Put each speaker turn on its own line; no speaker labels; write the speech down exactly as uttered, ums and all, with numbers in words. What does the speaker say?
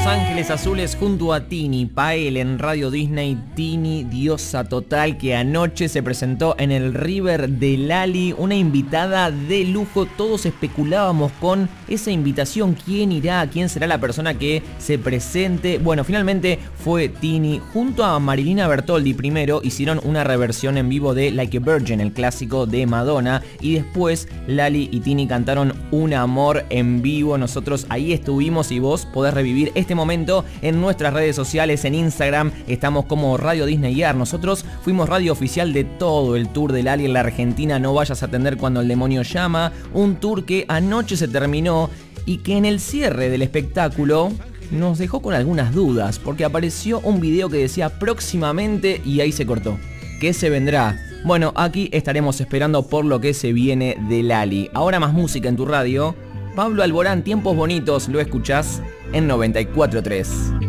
Ángeles Azules junto a Tini Pael en Radio Disney. Tini, diosa total, que anoche se presentó en el River de Lali, una invitada de lujo. Todos especulábamos con esa invitación, quién irá, quién será la persona que se presente. Bueno, finalmente fue Tini junto a Marilina Bertoldi. Primero hicieron una reversión en vivo de Like a Virgin, el clásico de Madonna, y después Lali y Tini cantaron Un Amor en vivo. Nosotros ahí estuvimos y vos podés revivir este momento en nuestras redes sociales. En Instagram estamos como Radio Disney Air. Nosotros fuimos radio oficial de todo el tour de Lali en la Argentina. No vayas a atender cuando el demonio llama. Un tour que anoche se terminó y que en el cierre del espectáculo nos dejó con algunas dudas, porque apareció un video que decía próximamente y ahí se cortó. ¿Qué se vendrá? Bueno, aquí estaremos esperando por lo que se viene de Lali. Ahora más música en tu radio. Pablo Alborán, Tiempos Bonitos, lo escuchás en noventa y cuatro punto tres.